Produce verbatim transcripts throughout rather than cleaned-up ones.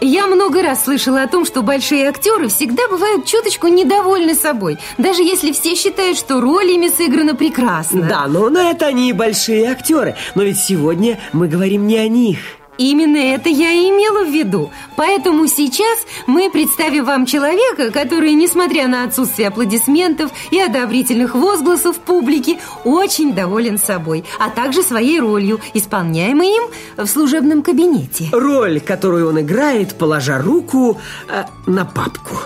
Я много раз слышала о том, что большие актеры всегда бывают чуточку недовольны собой, даже если все считают, что роль ими сыграна прекрасно. Да, но на это они большие актеры. Но ведь сегодня мы говорим не о них. Именно это я и имела в виду. Поэтому сейчас мы представим вам человека, который, несмотря на отсутствие аплодисментов и одобрительных возгласов публики, очень доволен собой, а также своей ролью, исполняемой им в служебном кабинете. Роль, которую он играет, положа руку э, на папку.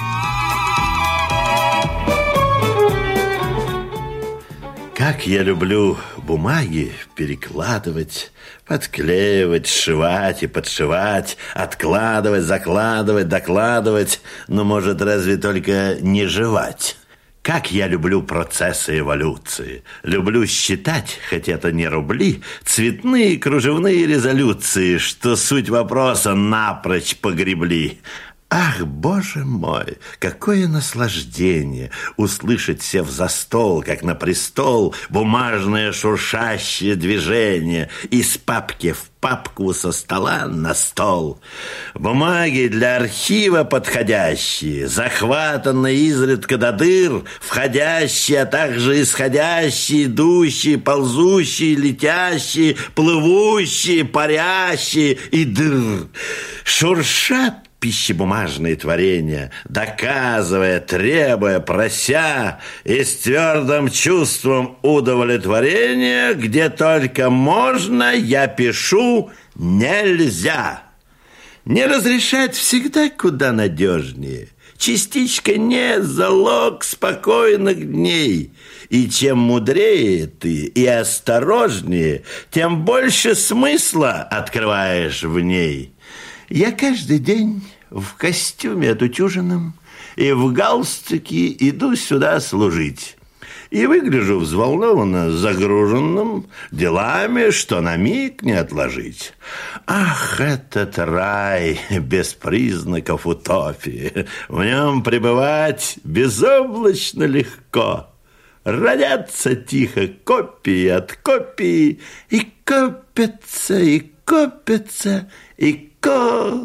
Как я люблю бумаги перекладывать, подклеивать, сшивать и подшивать, откладывать, закладывать, докладывать, но, может, разве только не жевать. Как я люблю процессы эволюции. Люблю считать, хоть это не рубли, цветные кружевные резолюции, что суть вопроса напрочь погребли. Ах, боже мой, какое наслаждение услышать, сев за стол, как на престол, бумажное шуршащее движение из папки в папку, со стола на стол. Бумаги для архива подходящие, захватанные изредка до дыр, входящие, а также исходящие, идущие, ползущие, летящие, плывущие, парящие и дыр. Шуршат пищебумажные творения, доказывая, требуя, прося, и с твердым чувством удовлетворения, где только можно, я пишу «нельзя». Не разрешать всегда куда надежнее. Частичка не залог спокойных дней. И чем мудрее ты и осторожнее, тем больше смысла открываешь в ней. Я каждый день в костюме отутюженном и в галстуке иду сюда служить. И выгляжу взволнованно загруженным делами, что на миг не отложить. Ах, этот рай без признаков утопии! В нем пребывать безоблачно легко. Родятся тихо копии от копии, и копятся, и копятся, и ко.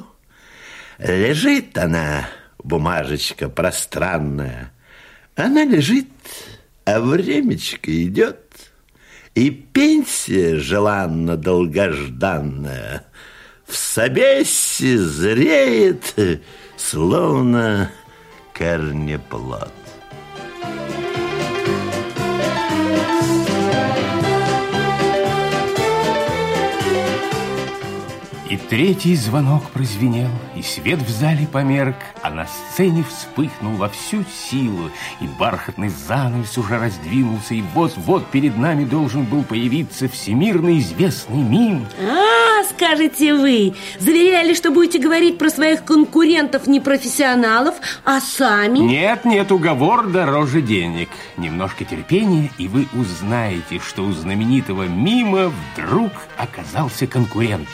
Лежит она, бумажечка пространная. Она лежит, а времечко идет, и пенсия желанно долгожданная в собесе зреет, словно корнеплод. И третий звонок прозвенел, и свет в зале померк, а на сцене вспыхнул во всю силу, и бархатный занавес уже раздвинулся, и вот-вот перед нами должен был появиться всемирно известный мим. А, скажете вы, заверяли, что будете говорить про своих конкурентов-непрофессионалов, а сами... Нет, нет, уговор дороже денег. Немножко терпения, и вы узнаете, что у знаменитого мима вдруг оказался конкурент.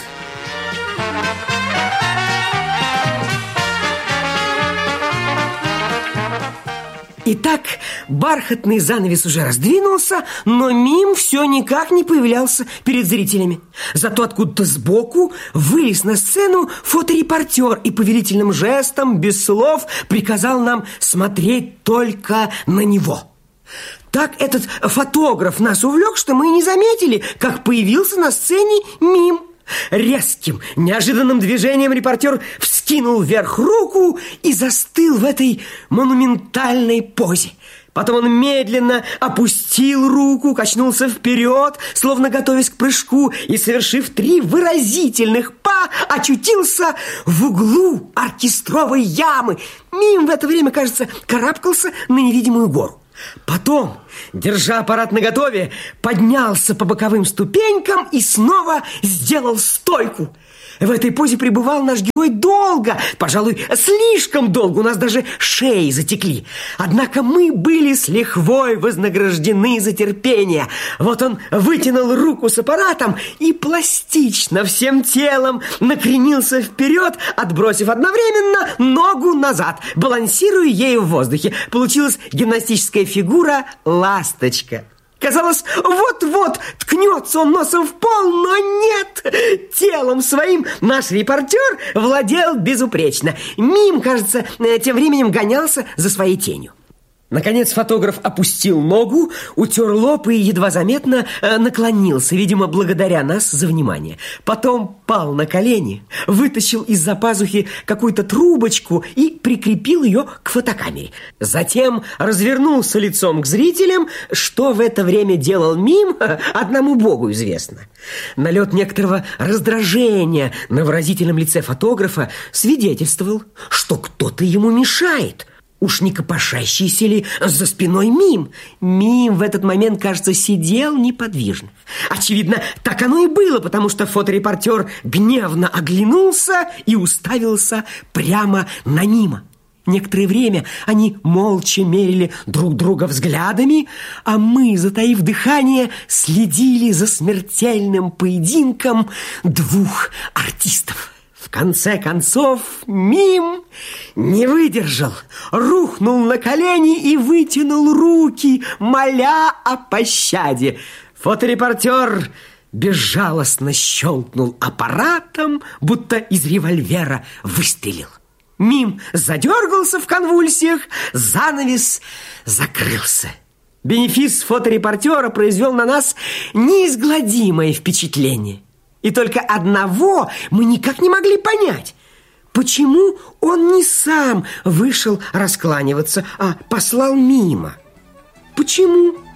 Итак, бархатный занавес уже раздвинулся, но мим все никак не появлялся перед зрителями. Зато откуда-то сбоку вылез на сцену фоторепортер и повелительным жестом, без слов, приказал нам смотреть только на него. Так этот фотограф нас увлек, что мы не заметили, как появился на сцене мим. Резким, неожиданным движением репортер вскинул вверх руку и застыл в этой монументальной позе. Потом он медленно опустил руку, качнулся вперед, словно готовясь к прыжку, и, совершив три выразительных па, очутился в углу оркестровой ямы. Мим в это время, кажется, карабкался на невидимую гору. Потом, держа аппарат наготове, поднялся по боковым ступенькам и снова сделал стойку. В этой позе пребывал наш герой долго, пожалуй, слишком долго, у нас даже шеи затекли. Однако мы были с лихвой вознаграждены за терпение. Вот он вытянул руку с аппаратом и пластично всем телом накренился вперед, отбросив одновременно ногу назад, балансируя ею в воздухе. Получилась гимнастическая фигура «ласточка». Казалось, вот-вот ткнется он носом в пол, но нет. Телом своим наш репортер владел безупречно. Мим, кажется, тем временем гонялся за своей тенью. Наконец фотограф опустил ногу, утер лоб и едва заметно наклонился, видимо, благодаря нас за внимание. Потом пал на колени, вытащил из-за пазухи какую-то трубочку и прикрепил ее к фотокамере. Затем развернулся лицом к зрителям. Что в это время делал Мим, одному богу известно. Налет некоторого раздражения на выразительном лице фотографа свидетельствовал, что кто-то ему мешает. Уж не копошащийся ли за спиной Мим? Мим в этот момент, кажется, сидел неподвижно. Очевидно, так оно и было, потому что фоторепортер гневно оглянулся и уставился прямо на Мима. Некоторое время они молча мерили друг друга взглядами, а мы, затаив дыхание, следили за смертельным поединком двух артистов. В конце концов, Мим не выдержал, рухнул на колени и вытянул руки, моля о пощаде. Фоторепортер безжалостно щелкнул аппаратом, будто из револьвера выстрелил. Мим задергался в конвульсиях, занавес закрылся. Бенефис фоторепортера произвел на нас неизгладимое впечатление. И только одного мы никак не могли понять. Почему он не сам вышел раскланиваться, а послал Мима? Почему?